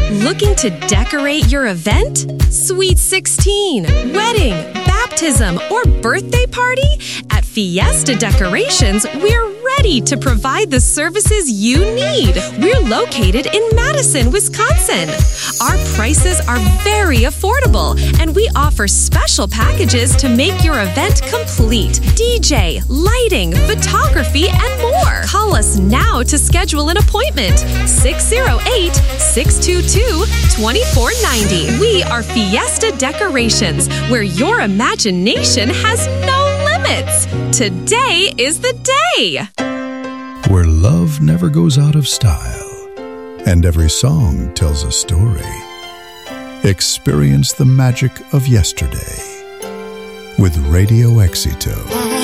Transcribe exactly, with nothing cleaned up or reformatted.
Looking to decorate your event? Sweet sixteen, wedding, baptism, or birthday party? At Fiesta Decorations, we're ready to provide the services you need. We're located in Madison, Wisconsin. Our prices are very affordable, and we offer special packages to make your event complete. D J, lighting, photography, and more. Call us now to schedule an appointment. six oh eight, six two two, two four nine oh. We are Fiesta Decorations, where your imagination has no limits. Today is the day. Where love never goes out of style, and every song tells a story. Experience the magic of yesterday with Radio Éxito.